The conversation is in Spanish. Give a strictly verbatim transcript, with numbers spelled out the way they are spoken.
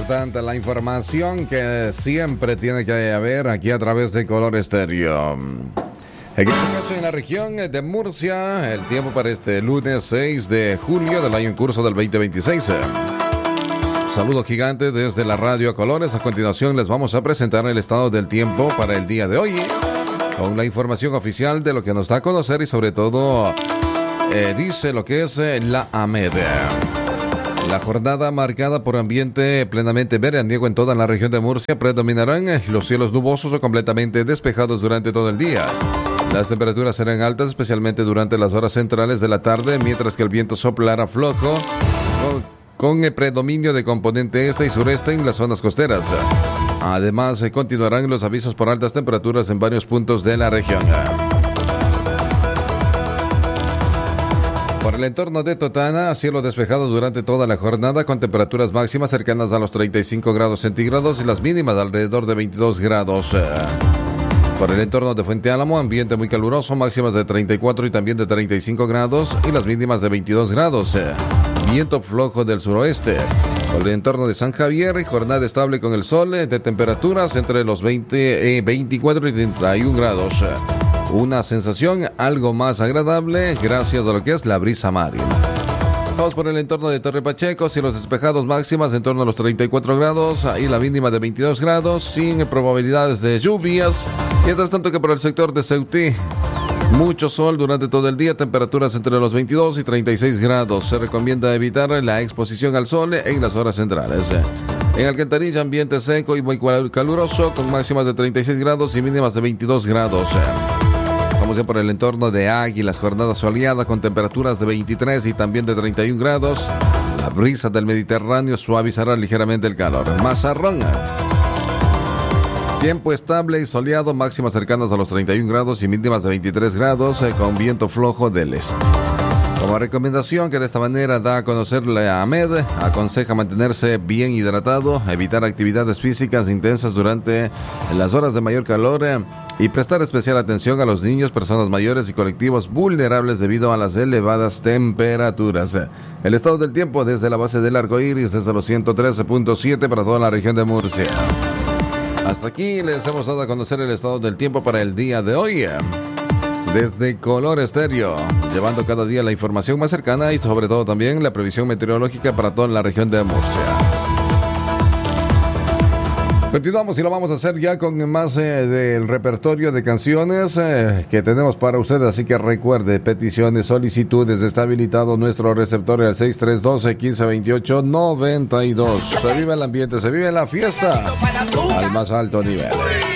importante la información que siempre tiene que haber aquí a través de Color Estéreo. En este caso, en la región de Murcia, el tiempo para este lunes seis de junio del año en curso del veinte veintiséis. Saludo gigante desde la radio a colores. A continuación les vamos a presentar el estado del tiempo para el día de hoy, con la información oficial de lo que nos da a conocer y sobre todo eh, dice lo que es eh, la AMED. La jornada marcada por ambiente plenamente veraniego en toda la región de Murcia. Predominarán los cielos nubosos o completamente despejados durante todo el día. Las temperaturas serán altas, especialmente durante las horas centrales de la tarde, mientras que el viento soplará flojo, con con el predominio de componente este y sureste en las zonas costeras. Además, eh, continuarán los avisos por altas temperaturas en varios puntos de la región. Por el entorno de Totana, cielo despejado durante toda la jornada, con temperaturas máximas cercanas a los treinta y cinco grados centígrados y las mínimas alrededor de veintidós grados. Por el entorno de Fuente Álamo, ambiente muy caluroso, máximas de treinta y cuatro y también de treinta y cinco grados y las mínimas de veintidós grados. Viento flojo del suroeste. Por el entorno de San Javier, jornada estable con el sol, de temperaturas entre los veinte, veinticuatro y treinta y uno grados. Una sensación algo más agradable gracias a lo que es la brisa marina. Estamos por el entorno de Torre Pacheco, cielos despejados, máximas en torno a los treinta y cuatro grados y la mínima de veintidós grados, sin probabilidades de lluvias. Mientras tanto que por el sector de Ceutí, mucho sol durante todo el día, temperaturas entre los veintidós y treinta y seis grados. Se recomienda evitar la exposición al sol en las horas centrales. En Alcantarilla, ambiente seco y muy caluroso, con máximas de treinta y seis grados y mínimas de veintidós grados. Estamos ya por el entorno de Águilas, jornada soleada con temperaturas de veintitrés y también de treinta y uno grados. La brisa del Mediterráneo suavizará ligeramente el calor. Mazarrón. Tiempo estable y soleado, máximas cercanas a los treinta y uno grados y mínimas de veintitrés grados, eh, con viento flojo del este. Como recomendación que de esta manera da a conocer la AMED, aconseja mantenerse bien hidratado, evitar actividades físicas intensas durante las horas de mayor calor eh, y prestar especial atención a los niños, personas mayores y colectivos vulnerables debido a las elevadas temperaturas. El estado del tiempo desde la base del Arco Iris, desde los ciento trece punto siete para toda la región de Murcia. Hasta aquí les hemos dado a conocer el estado del tiempo para el día de hoy. Desde Color Estéreo, llevando cada día la información más cercana y sobre todo también la previsión meteorológica para toda la región de Murcia. Continuamos y lo vamos a hacer ya con más eh, del repertorio de canciones eh, que tenemos para ustedes. Así que recuerde, peticiones, solicitudes, está habilitado nuestro receptor al seis tres uno dos, uno cinco dos ocho, nueve dos. Se vive el ambiente, se vive la fiesta al más alto nivel.